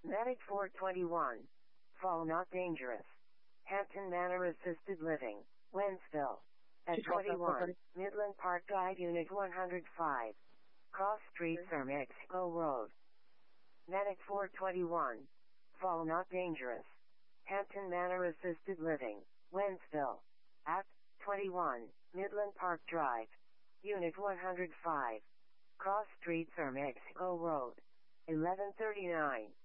Medic 421. Fall not dangerous. Hampton Manor Assisted Living, Wentzville. At 21, Midland Park Guide Unit 105. Cross Street or Mexico Road. Medic 421. Fall not dangerous. Hampton Manor Assisted Living, Wentzville. At 21, Midland Park Drive. Unit 105. Cross Street or Mexico Road. 1139.